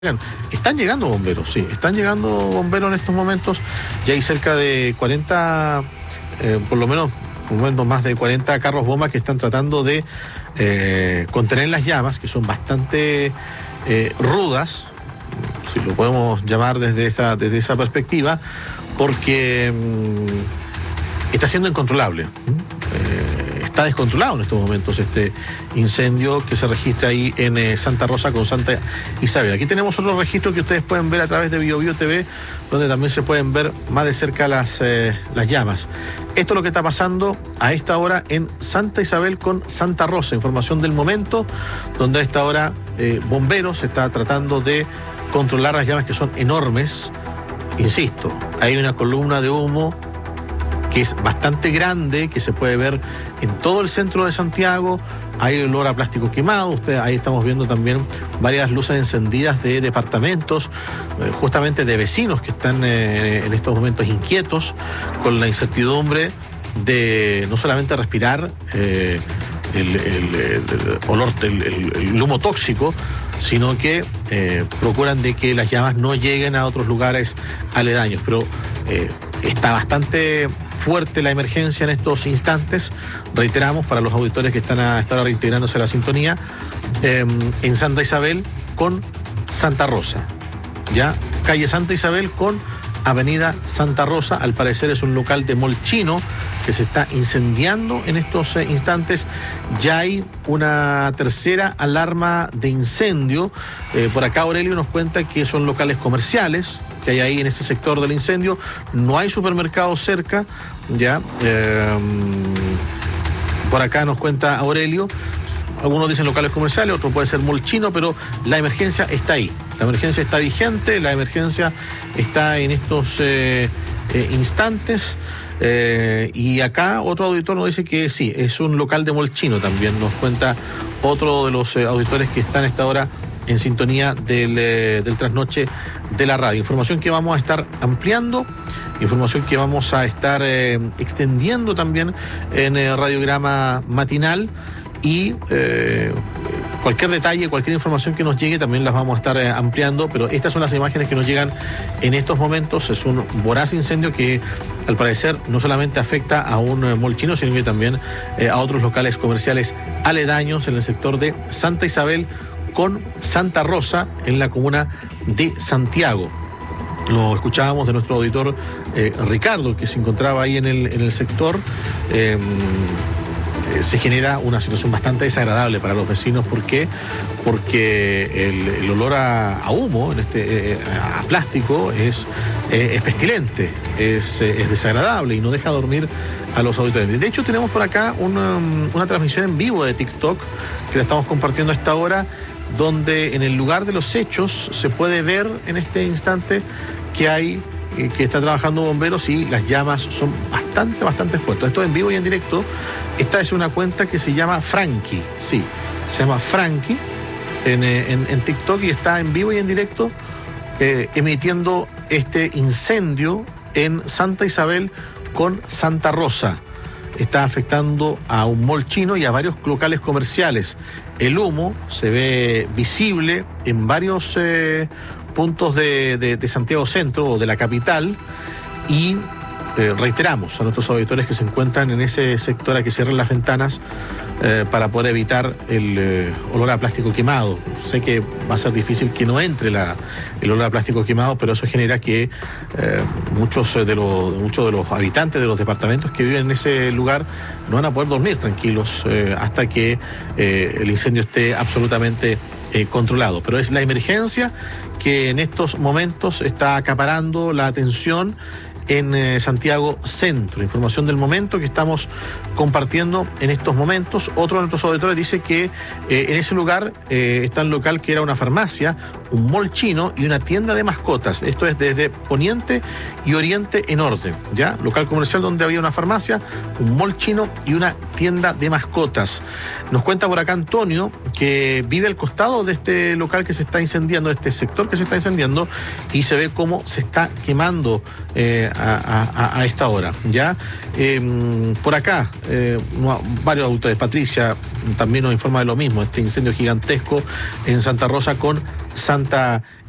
Están llegando bomberos, sí, están llegando bomberos en estos momentos. Ya hay cerca de 40, por lo menos más de 40 carros bomba que están tratando de contener las llamas, que son bastante rudas, si lo podemos llamar desde esa perspectiva, porque está siendo incontrolable. Está descontrolado en estos momentos este incendio que se registra ahí en Santa Rosa con Santa Isabel. Aquí tenemos otro registro que ustedes pueden ver a través de BioBio TV, donde también se pueden ver más de cerca las llamas. Esto es lo que está pasando a esta hora en Santa Isabel con Santa Rosa. Información del momento, donde a esta hora bomberos está tratando de controlar las llamas, que son enormes. Insisto, hay una columna de humo que es bastante grande, que se puede ver en todo el centro de Santiago. Hay olor a plástico quemado. Ahí estamos viendo también varias luces encendidas de departamentos, justamente de vecinos que están en estos momentos inquietos con la incertidumbre de no solamente respirar el olor, el humo tóxico, sino que procuran de que las llamas no lleguen a otros lugares aledaños. Pero está bastante fuerte la emergencia en estos instantes. Reiteramos para los auditores que están a esta hora reintegrándose a la sintonía, en Santa Isabel con Santa Rosa, ya calle Santa Isabel con avenida Santa Rosa. Al parecer es un local de mall chino que se está incendiando en estos instantes. Ya hay una tercera alarma de incendio. Por acá Aurelio nos cuenta que son locales comerciales que hay ahí en ese sector del incendio. No hay supermercados cerca, ya. Por acá nos cuenta Aurelio. Algunos dicen locales comerciales, otro puede ser mall chino, pero la emergencia está ahí. La emergencia está vigente, la emergencia está en estos instantes. Y acá otro auditor nos dice que sí, es un local de mall chino también. Nos cuenta otro de los auditores que están a esta hora en sintonía del trasnoche de la radio. Información que vamos a estar ampliando, información que vamos a estar extendiendo también en el radiograma matinal. Y cualquier detalle, cualquier información que nos llegue también las vamos a estar ampliando, pero estas son las imágenes que nos llegan en estos momentos. Es un voraz incendio que al parecer no solamente afecta a un mall chino, sino que también a otros locales comerciales aledaños en el sector de Santa Isabel con Santa Rosa en la comuna de Santiago. Lo escuchábamos de nuestro auditor Ricardo, que se encontraba ahí en el sector. Se genera una situación bastante desagradable para los vecinos. ¿Por qué? Porque el olor a humo, a plástico, es pestilente, es desagradable y no deja dormir a los auditores. De hecho, tenemos por acá una transmisión en vivo de TikTok que la estamos compartiendo a esta hora, donde en el lugar de los hechos se puede ver en este instante que está trabajando bomberos y las llamas son bastante fuertes. Esto es en vivo y en directo. Esta es una cuenta que se llama Frankie, sí, se llama Frankie en TikTok, y está en vivo y en directo emitiendo este incendio en Santa Isabel con Santa Rosa. Está afectando a un mall chino y a varios locales comerciales. El humo se ve visible en varios puntos de Santiago Centro o de la capital, y reiteramos a nuestros auditores que se encuentran en ese sector a que cierren las ventanas para poder evitar el olor a plástico quemado. Sé que va a ser difícil que no entre el olor a plástico quemado, pero eso genera que muchos de los habitantes de los departamentos que viven en ese lugar no van a poder dormir tranquilos hasta que el incendio esté absolutamente controlado. Pero es la emergencia que en estos momentos está acaparando la atención en Santiago Centro. Información del momento que estamos compartiendo en estos momentos. Otro de nuestros auditores dice que en ese lugar está el local que era una farmacia, un mall chino y una tienda de mascotas. Esto es desde Poniente y Oriente en orden, ¿ya? Local comercial donde había una farmacia, un mall chino y una tienda de mascotas. Nos cuenta por acá Antonio que vive al costado de este local que se está incendiando, de este sector que se está incendiando, y se ve cómo se está quemando a esta hora, ¿ya? Por acá, varios autores. Patricia también nos informa de lo mismo, este incendio gigantesco en Santa Rosa con Santa